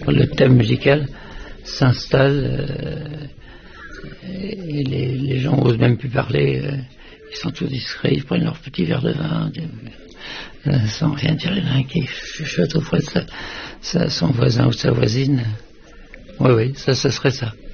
le thème musical s'installe et les gens n'osent même plus parler. Ils sont tout discrets, ils prennent leur petit verre de vin sans rien dire. Il y en a un qui chuchote auprès de son voisin ou sa voisine. Oui, ça serait ça.